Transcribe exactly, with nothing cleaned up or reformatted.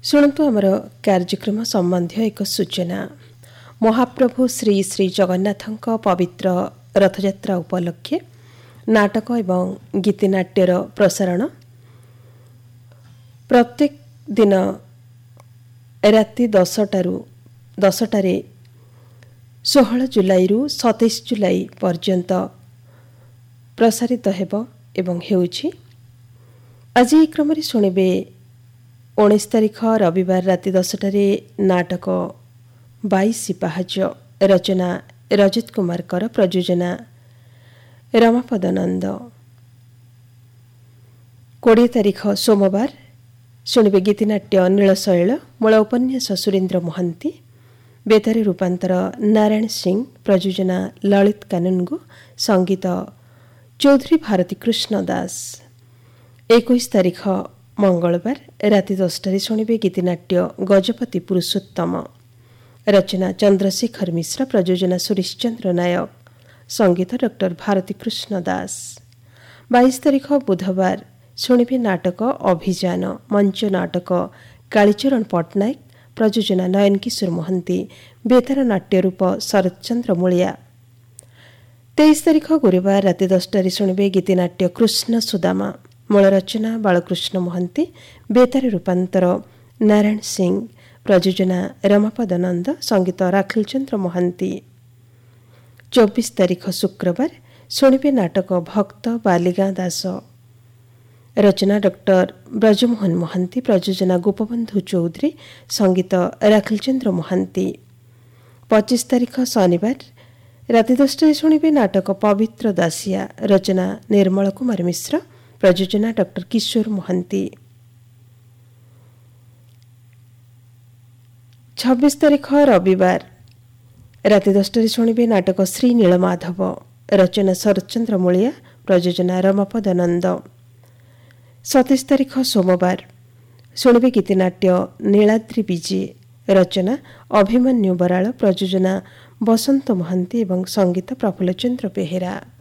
शुणु आमर कार्यक्रम संबंधी एक सूचना। महाप्रभु श्री श्री जगन्नाथ पवित्र रथयात्रा उपलक्षे नाटक एवं गीतिनाट्यर प्रसारण प्रत्येक दिन राति दसटारू दसटार षोहल जुलाई रु सतैश जुलाई पर्यंत प्रसारित हेब एवं हेउछि। आज यह क्रम शुणिबे उन्नीस तारीख रविवार राति दसटार नाटक बाईस पाहच रचना रजत कुमार कर प्रयोजना रमापद नंद। कोड़े तारीख सोमवार शुणिबे गीतिनाट्य नीलशैल मूल उपन्यास सुरेन्द्र महांती बेतारे रूपांतर नारायण सिंह प्रयोजना ललित कानूनगो संगीत चौधरी भारती कृष्ण दास। इक्कीस तारीख मंगलवार राति दसटार शुणिबे गीतिनाट्य गजपति पुरुषोत्तम रचना चंद्रशेखर मिश्र प्रयोजना सुरेश चंद्र नायक संगीत डॉक्टर भारती कृष्ण दास। बाईस तारीख बुधवार शुणिबे नाटक अभियान मंच नाटक कालीचरण पट्टनायक प्रयोजना नयन किशोर महांती बेतार नाट्य रूप शरद चंद्र मूलिया। तेईस तारीख गुरुवार राति दसटार शुणिबे गीतिनाट्य कृष्ण सुदामा मूल रचना बालकृष्ण महांती बेतार रूपांतर नारायण सिंह प्रयोजना रमापद नंद संगीत राखिल चंद्र महांती। चौबीस तारीख शुक्रवार शुणिबे नाटक भक्त बालिगा दास रचना डॉक्टर ब्रजमोहन महांती प्रयोजना गोपबंधु चौधरी संगीत राखिल चंद्र महांती। पच्चीस तारीख शनिवार राति दसटार शुणिबे नाटक पवित्र दासिया रचना निर्मल कुमार मिश्र प्रयोजना डॉक्टर किशोर महांती। छब्बीस तारीख रविवार राति दसटार शुणिबे नाटक श्री नीलमाधव रचना शरदचंद्र मूलिया प्रयोजना रमापद नंद। सतैश तारीख सोमवार शुणिबे गीतिनाट्य नीलाद्रि विजे रचना अभिमन्यु बराल प्रयोजना बसंत महांती एवं संगीत प्रफुल्ल चंद्र बेहेरा।